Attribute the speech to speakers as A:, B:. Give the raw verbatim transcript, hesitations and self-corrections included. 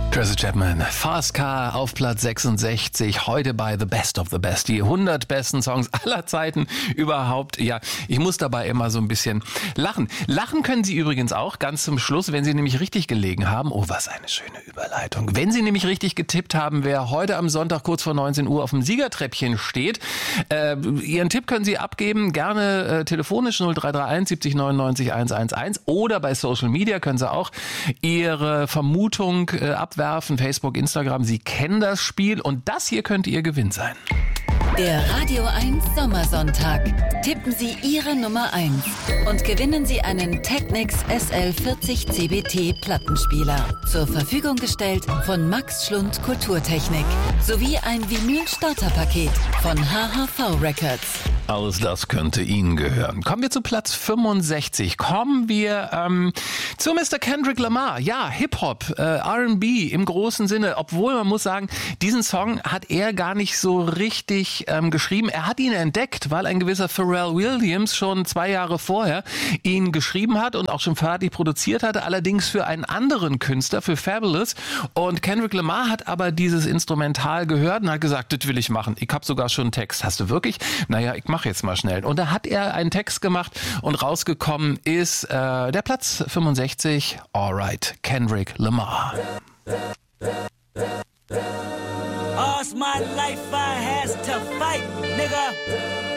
A: Tracy Chapman, Fast Car auf Platz sechsundsechzig, heute bei The Best of the Best, die hundert besten Songs aller Zeiten überhaupt. Ja, ich muss dabei immer so ein bisschen lachen. Lachen können Sie übrigens auch ganz zum Schluss, wenn Sie nämlich richtig gelegen haben. Oh, was eine schöne Überleitung. Wenn Sie nämlich richtig getippt haben, wer heute am Sonntag kurz vor neunzehn Uhr auf dem Siegertreppchen steht. Äh, Ihren Tipp können Sie abgeben, gerne äh, telefonisch null drei drei eins siebzig neunundneunzig hundertelf oder bei Social Media können Sie auch Ihre Vermutung äh, abwerfen. Facebook, Instagram, Sie kennen das Spiel und das hier könnte Ihr Gewinn sein.
B: Der Radio eins Sommersonntag. Tippen Sie Ihre Nummer eins und gewinnen Sie einen Technics S L vierzig C B T Plattenspieler. Zur Verfügung gestellt von Max Schlund Kulturtechnik sowie ein Vinyl-Starterpaket von H H V Records.
A: Alles das könnte Ihnen gehören. Kommen wir zu Platz fünfundsechzig. Kommen wir ähm, zu Mister Kendrick Lamar. Ja, Hip-Hop, äh, R and B im großen Sinne. Obwohl man muss sagen, diesen Song hat er gar nicht so richtig ähm, geschrieben. Er hat ihn entdeckt, weil ein gewisser Pharrell Williams schon zwei Jahre vorher ihn geschrieben hat und auch schon fertig produziert hatte. Allerdings für einen anderen Künstler, für Fabulous. Und Kendrick Lamar hat aber dieses Instrumental gehört und hat gesagt, das will ich machen. Ich habe sogar schon einen Text. Hast du wirklich? Naja, ich mache jetzt mal schnell. Und da hat er einen Text gemacht und rausgekommen ist äh, der Platz fünfundsechzig. Alright, Kendrick Lamar.
C: All's my life I has to fight, nigga.